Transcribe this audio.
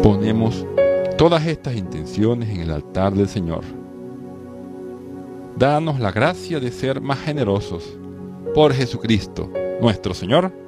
Ponemos todas estas intenciones en el altar del Señor. Danos la gracia de ser más generosos por Jesucristo, nuestro Señor.